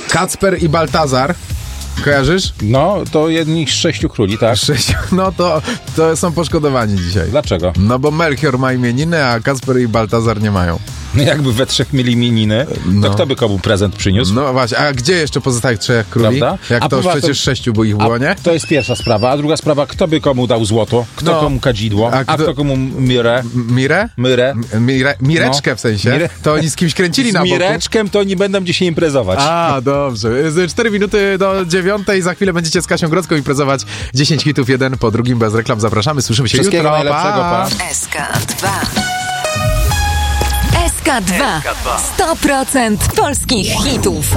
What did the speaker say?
Kacper i Baltazar. Kojarzysz? No, to jedni z 6 króli, tak? 6. No to są poszkodowani dzisiaj. Dlaczego? No bo Melchior ma imieniny, a Kacper i Baltazar nie mają. Jakby we 3 mieli imieniny, to kto by komu prezent przyniósł? No właśnie, a gdzie jeszcze pozostałych 3 króli? Prawda? Jak A to już poza przecież 6 było ich było, nie? To jest pierwsza sprawa, a druga sprawa, kto by komu dał złoto, kto komu kadzidło, a kto komu mirę? Mirę? Myrę. Mireczkę w sensie? To oni z kimś kręcili na boku? Z Mireczkiem to oni będą dzisiaj imprezować. A, dobrze. 4 minuty do 9. Za chwilę będziecie z Kasią Grodzką imprezować 10 hitów, jeden po drugim, bez reklam. Zapraszamy, słyszymy się Wszystkiego jutro. najlepszego, pa. SK2. SK2. 100% polskich hitów.